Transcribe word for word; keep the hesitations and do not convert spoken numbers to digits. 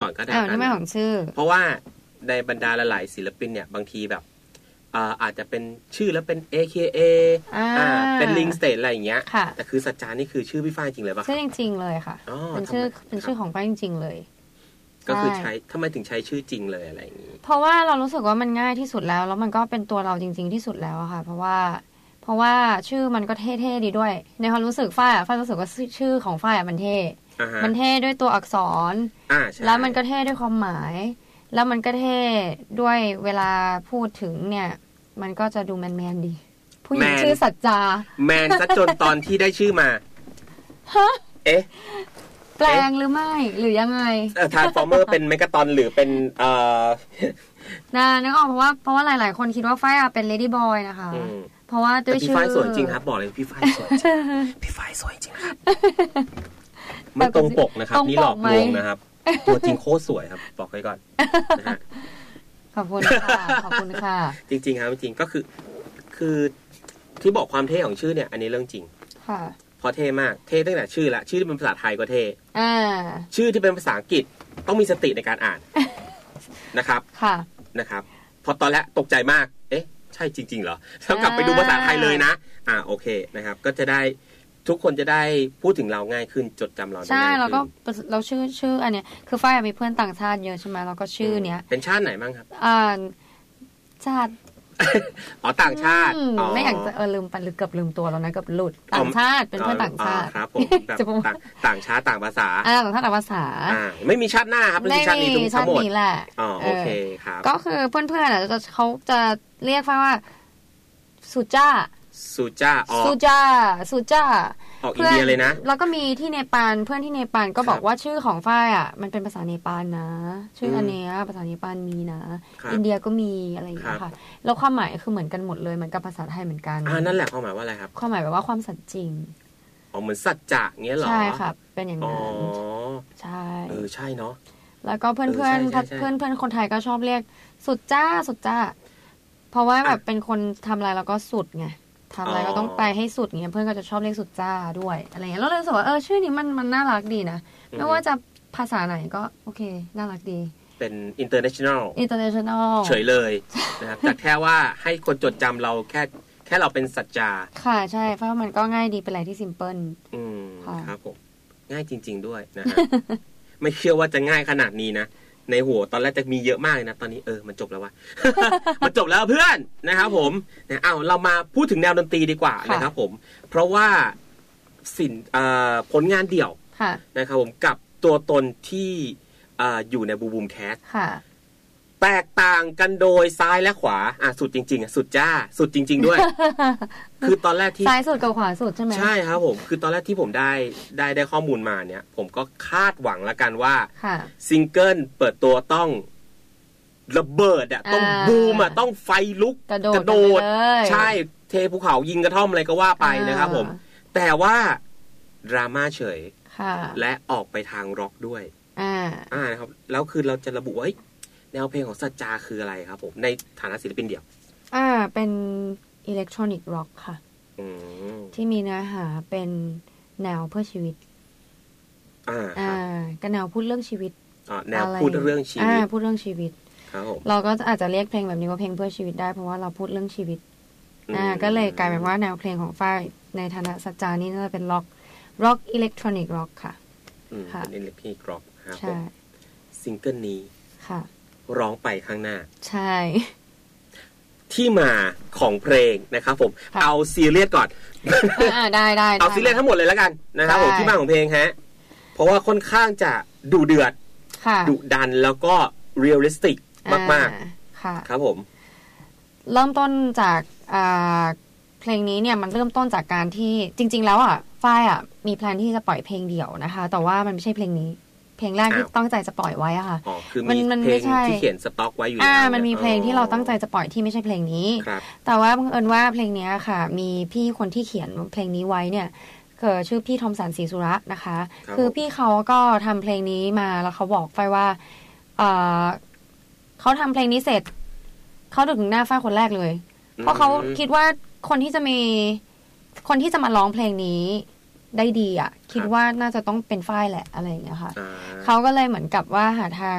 อนก็ได้กันที่มาของชื่อเพราะว่าในบรรดาหลายๆศิลปินเนี่ยบางทีแบบอ่าอาจจะเป็นชื่อแล้วเป็น เอ เค เอ อ่าอ่าเป็นลิงสเตทอะไรอย่างเงี้ยแต่คือสัจจานี่คือชื่อพี่ฝ้ายจริงเลยป่ะชื่อจริงๆเลยค่ะเป็นชื่อเป็นชื่อของฝ้ายจริงๆเลยก็คือใช้ทำไมถึงใช้ชื่อจริงเลยอะไรอย่างงี้เพราะว่าเรารู้สึกว่ามันง่ายที่สุดแล้วแล้วมันก็เป็นตัวเราจริงๆที่สุดแล้วอะค่ะเพราะว่าเพราะว่าชื่อมันก็เท่ๆดีด้วยในความรู้สึกฝ้ายอะฝ้ายรู้สึกว่าชื่อของฝ้ายอะมันเท่มันเท่ด้วยตัวอักษรแล้วมันก็เท่ด้วยความหมายแล้วมันก็เท่ด้วยเวลาพูดถึงเนี่ยมันก็จะดูแมนๆดีผู้หญิงชื่อสัจจาแมนซะจนตอนที่ได้ชื่อมาฮะเอ๊ะแปลงหรือไม่หรือยังไงเอ่อทรานส์ฟอร์เมอร์เป็นเมกาตอนหรือเป็นเอ่อน่านึกออกเพราะว่าเพราะว่าหลายๆคนคิดว่าฝ้ายเป็นเลดี้บอยนะคะเพราะว่าด้วยชื่อพี่ฝ้ายสวยจริงครับบอกเลยพี่ฝ้ายสวยจริงพี่ฝ้ายสวยจริงครับไม่ตรงปกนะครับนี่หลอกลวงนะครับตัวจริงโคตรสวยครับบอกไว้ก่อนนะฮะขอบคุณค่ะขอบคุณค่ะจริงๆครับจริงๆก็คือคือที่บอกความเท่ของชื่อเนี่ยอันนี้เรื่องจริงค่ะพอเท่มากเท่ตั้งแต่ชื่อละชื่อที่เป็นภาษาไทยก็เท่อ่าชื่อที่เป็นภาษาอังกฤษต้องมีสติในการอ่านนะครับค่ะนะครับพอตอนแรกตกใจมากเอ๊ะใช่จริงๆเหรอต้องกลับไปดูภาษาไทยเลยนะอ่าโอเคนะครับก็จะได้ทุกคนจะได้พูดถึงเราง่ายขึ้นจดจำเราได้ง่ายขึ้นใช่แล้วก็เราชื่อชื่ออันเนี้ยคือฝ้ายมีเพื่อนต่างชาติเยอะใช่ไหมแล้วก็ชื่อเนี้ยเป็นชาติไหนบ้างครับอ่าชาติอ๋อต่างชาติไม่อยากจะเออลืมไปหรือเกือบลืมตัวแล้วนะเกือบหลุดต่างชาติเป็นเพื่อนต่างชาติครับผมแบบต่างชาติต่างภาษาอ่าต่างชาติต่างภาษาอ่าไม่มีชาติหน้าครับไม่มีชาตินี้ทั้งหมดแหละอ๋อโอเคครับก็คือเพื่อนๆอ่ะจะเขาจะเรียกว่าสุจ้าสุจ้าอ๋อสุจ้าสุจ้าออกอินเดียเลยนะแล้วก็มีที่เนปาลเพื่อนที่เนปาลก็บอกว่าชื่อของฝ้ายอ่ะมันเป็นภาษาเนปาลนะชื่ออันเนี้ยภาษาเนปาลมีนะอินเดียก็มีอะไรอย่างเงี้ยค่ะแล้วความหมายคือเหมือนกันหมดเลยเหมือนกับภาษาไทยเหมือนกันอ่านั่นแหละความหมายว่าอะไรครับความหมายแบบว่าความสัตย์จริงอ๋อเหมือนสัจจะเงี้ยเหรอใช่ครับเป็นอย่างนั้นอ๋อใช่เออใช่เนาะแล้วก็เพื่อนเพื่อนเพื่อนเพื่อนคนไทยก็ชอบเรียกสุดจ้าสุดจ้าเพราะว่าแบบเป็นคนทำอะไรแล้วก็สุดไงทำอะไรก็ต้องไปให้สุดเงี้ยเพื่อนก็จะชอบเรียกสุดจ้าด้วยอะไรเงี้ยแล้วเลยรู้สึกว่าเออชื่อนี้มันมันน่ารักดีนะไม่ว่าจะภาษาไหนก็โอเคน่ารักดีเป็น international international เฉยเลยนะครับจากแค่ว่าให้คนจดจำเราแค่แค่เราเป็นสัจจาค่ะใช่เพราะมันก็ง่ายดีเป็นอะไรที่ซิมเพิลอืมครับผมง่ายจริงๆด้วยนะฮะ ไม่เชื่อว่าจะง่ายขนาดนี้นะในหัวตอนแรกจะมีเยอะมากนะตอนนี้เออมันจบแล้ววะ มันจบแล้วเพื่อนนะครับผมนะเอาเรามาพูดถึงแนวดนตรีดีกว่านะครับผมเพราะว่าสินผลงานเดี่ยวนะครับผมกับตัวตนที่อยู่ในบูบูมแคสแตกต่างกันโดยซ้ายและขวาอ่ะสุดจริงๆอ่ะสุดจ้าสุดจริงๆด้วย คือตอนแรกที่ซ้ายสุดกับขวาสุดใช่ไหมใช่ครับผมคือตอนแรกที่ผมได้ได้ได้ข้อมูลมาเนี่ยผมก็คาดหวังละกันว่าซิงเกิลเปิดตัวต้องระเบิดอ่ะต้องบูมอ่ะต้องไฟลุกกระโดดกระโดดใช่เทภูเขายิงกระท่อมอะไรก็ว่าไปนะครับผมแต่ว่าดราม่าเฉยและออกไปทางร็อกด้วยอ่าอ่านะครับแล้วคือเราจะระบุว่าแนวเพลงของสัจจาคืออะไรครับผมในฐานะศิลปินเดี่ยวอ่าเป็นอิเล็กทรอนิกร็อกค่ะที่มีเนื้อหาเป็นแนวเพื่อชีวิตอ่าอ่าก็แนวพูดเรื่องชีวิตอ่าแนวพูดเรื่องชีวิตอ่าพูดเรื่องชีวิตครับผมเราก็อาจจะเรียกเพลงแบบนี้ว่าเพลงเพื่อชีวิตได้เพราะว่าเราพูดเรื่องชีวิตอ่าก็เลยกลายเป็นว่าแนวเพลงของฝ้ายในฐานะสัจจานี่น่าจะเป็นร็อกร็อกอิเล็กทรอนิกร็อกค่ะค่ะเป็นอิเล็กทรอนิกร็อกครับผมซิงเกิลนี้ค่ะร้องไปข้างหน้าใช่ที่มาของเพลงนะครับผมเอาซีเรียสก่อนอ่าได้ได้เอาซีเรียสทั้งหมดเลยแล้วกันนะครับผมที่มาของเพลงฮะเพราะว่าค่อนข้างจะดุเดือดดุดันแล้วก็เรียลลิสติกมากๆค่ะครับผมเริ่มต้นจากอ่าเพลงนี้เนี่ยมันเริ่มต้นจากการที่จริงๆแล้วอ่ะฝ้ายอ่ะมีแพลนที่จะปล่อยเพลงเดี่ยวนะคะแต่ว่ามันไม่ใช่เพลงนี้เพลงแรกที่ตั้งใจจะปล่อยไว้อะค่ะอ๋อคือมีเพลงที่เขียนสต็อกไว้อยู่อ่ามันมีเพลงที่เราตั้งใจจะปล่อยที่ไม่ใช่เพลงนี้แต่ว่าบังเอิญว่าเพลงนี้ค่ะมีพี่คนที่เขียนเพลงนี้ไว้เนี่ยคือชื่อพี่ทอมสันศรีสุระนะคะคือพี่เขาก็ทำเพลงนี้มาแล้วเขาบอกฝ้ายว่าเออเขาทำเพลงนี้เสร็จเขาดึงหน้าฝ้ายคนแรกเลยเพราะเขาคิดว่าคนที่จะมีคนที่จะมาร้องเพลงนี้ได้ดีอ่ะคิดว่าน่าจะต้องเป็นฝ้ายแหละอะไรอย่างเงี้ยค่ะเขาก็เลยเหมือนกับว่าหาทาง